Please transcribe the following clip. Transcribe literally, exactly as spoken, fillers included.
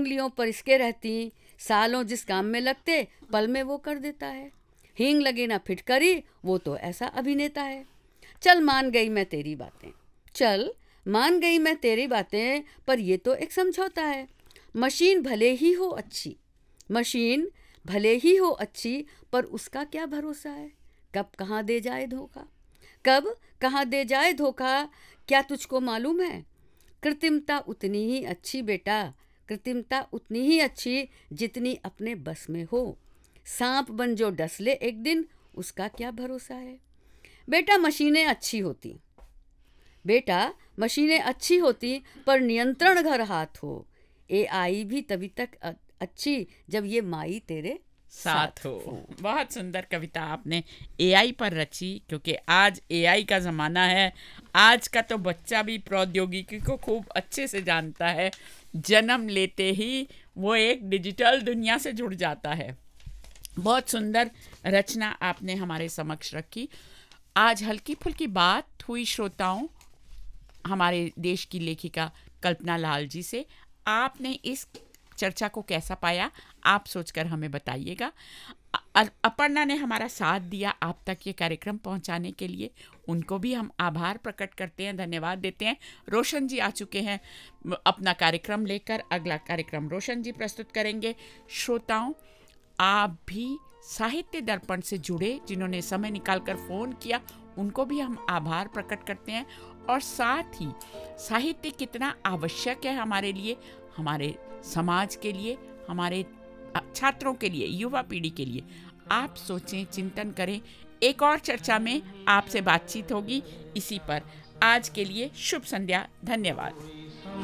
उंगलियों पर इसके रहती, सालों जिस काम में लगते पल में वो कर देता है। हींग लगे ना फिटकरी, वो तो ऐसा अभिनेता है। चल मान गई मैं तेरी बातें, चल मान गई मैं तेरी बातें, पर ये तो एक समझौता है। मशीन भले ही हो अच्छी, मशीन भले ही हो अच्छी, पर उसका क्या भरोसा है, कब कहाँ दे जाए धोखा, कब कहाँ दे जाए धोखा। क्या तुझको मालूम है, कृत्रिमता उतनी ही अच्छी बेटा, कृत्रिमता उतनी ही अच्छी जितनी अपने बस में हो। सांप बन जो डस ले एक दिन, उसका क्या भरोसा है। बेटा मशीनें अच्छी होती, बेटा मशीनें अच्छी होती, पर नियंत्रण घर हाथ हो। एआई भी तभी तक अच्छी जब ये माई तेरे साथ हो। बहुत सुंदर कविता आपने एआई पर रची, क्योंकि आज एआई का ज़माना है। आज का तो बच्चा भी प्रौद्योगिकी को खूब अच्छे से जानता है। जन्म लेते ही वो एक डिजिटल दुनिया से जुड़ जाता है। बहुत सुंदर रचना आपने हमारे समक्ष रखी। आज हल्की फुल्की बात हुई श्रोताओं हमारे देश की लेखिका कल्पना लाल जी से। आपने इस चर्चा को कैसा पाया, आप सोचकर हमें बताइएगा। अपर्णा ने हमारा साथ दिया आप तक ये कार्यक्रम पहुंचाने के लिए, उनको भी हम आभार प्रकट करते हैं, धन्यवाद देते हैं। रोशन जी आ चुके हैं अपना कार्यक्रम लेकर, अगला कार्यक्रम रोशन जी प्रस्तुत करेंगे। श्रोताओं आप भी साहित्य दर्पण से जुड़े, जिन्होंने समय निकालकर फ़ोन किया, उनको भी हम आभार प्रकट करते हैं। और साथ ही साहित्य कितना आवश्यक है हमारे लिए, हमारे समाज के लिए, हमारे छात्रों के लिए, युवा पीढ़ी के लिए। आप सोचें, चिंतन करें। एक और चर्चा में आपसे बातचीत होगी इसी पर। आज के लिए शुभ संध्या, धन्यवाद।